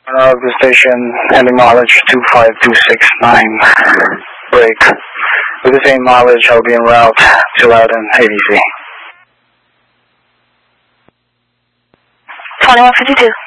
The station, ending mileage 25269. Break. With the same mileage, I'll be en route to Loudon, ABC. 2152.